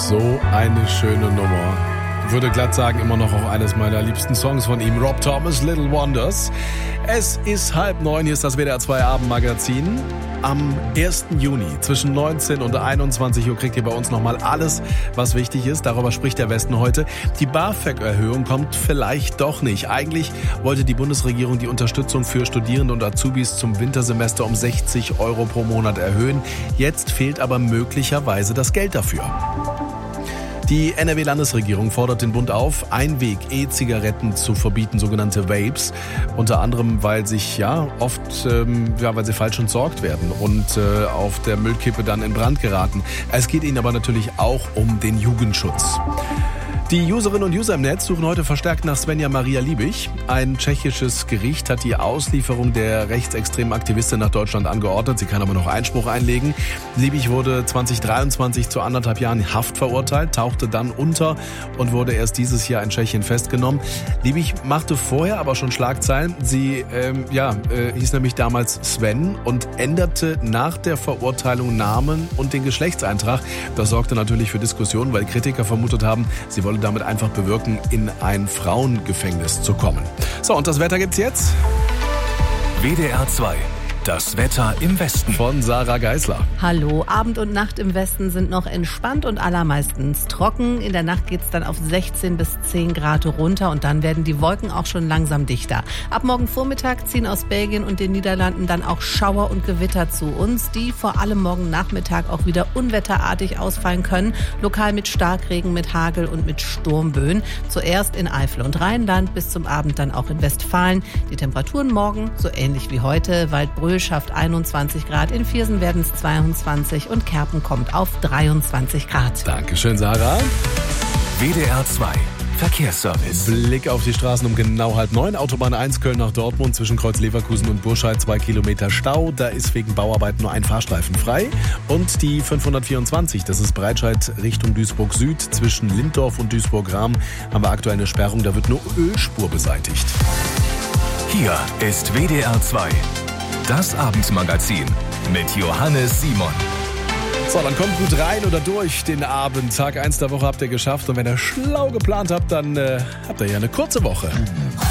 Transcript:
So eine schöne Nummer. Ich würde glatt sagen, immer noch auch eines meiner liebsten Songs von ihm, Rob Thomas, Little Wonders. Es ist 8:30, hier ist das WDR 2 Abendmagazin. Am 1. Juni zwischen 19 und 21 Uhr kriegt ihr bei uns nochmal alles, was wichtig ist. Darüber spricht der Westen heute. Die BAföG-Erhöhung kommt vielleicht doch nicht. Eigentlich wollte die Bundesregierung die Unterstützung für Studierende und Azubis zum Wintersemester um 60 Euro pro Monat erhöhen. Jetzt fehlt aber möglicherweise das Geld dafür. Die NRW-Landesregierung fordert den Bund auf, Einweg-E-Zigaretten zu verbieten, sogenannte Vapes. Unter anderem, weil sich weil sie falsch entsorgt werden und auf der Müllkippe dann in Brand geraten. Es geht ihnen aber natürlich auch um den Jugendschutz. Die Userinnen und User im Netz suchen heute verstärkt nach Svenja Maria Liebig. Ein tschechisches Gericht hat die Auslieferung der rechtsextremen Aktivistin nach Deutschland angeordnet. Sie kann aber noch Einspruch einlegen. Liebig wurde 2023 zu 1,5 Jahren Haft verurteilt, tauchte dann unter und wurde erst dieses Jahr in Tschechien festgenommen. Liebig machte vorher aber schon Schlagzeilen. Sie hieß nämlich damals Sven und änderte nach der Verurteilung Namen und den Geschlechtseintrag. Das sorgte natürlich für Diskussionen, weil Kritiker vermutet haben, sie wolle damit einfach bewirken, in ein Frauengefängnis zu kommen. So, und das Wetter gibt's jetzt? WDR 2. Das Wetter im Westen. Von Sarah Geisler. Hallo, Abend und Nacht im Westen sind noch entspannt und allermeistens trocken. In der Nacht geht's dann auf 16 bis 10 Grad runter und dann werden die Wolken auch schon langsam dichter. Ab morgen Vormittag ziehen aus Belgien und den Niederlanden dann auch Schauer und Gewitter zu uns, die vor allem morgen Nachmittag auch wieder unwetterartig ausfallen können. Lokal mit Starkregen, mit Hagel und mit Sturmböen. Zuerst in Eifel und Rheinland, bis zum Abend dann auch in Westfalen. Die Temperaturen morgen so ähnlich wie heute. Waldbröl schafft 21 Grad, in Viersen werden es 22 und Kerpen kommt auf 23 Grad. Dankeschön, Sarah. WDR 2. Verkehrsservice. Blick auf die Straßen um genau 8:30. Autobahn 1 Köln nach Dortmund zwischen Kreuz Leverkusen und Burscheid 2 Kilometer Stau. Da ist wegen Bauarbeiten nur ein Fahrstreifen frei. Und die 524, das ist Breitscheid Richtung Duisburg Süd. Zwischen Linddorf und Duisburg-Rahm haben wir aktuell eine Sperrung. Da wird nur Ölspur beseitigt. Hier ist WDR 2. Das Abendmagazin mit Johannes Simon. So, dann kommt gut rein oder durch den Abend. Tag 1 der Woche habt ihr geschafft. Und wenn ihr schlau geplant habt, dann habt ihr ja eine kurze Woche.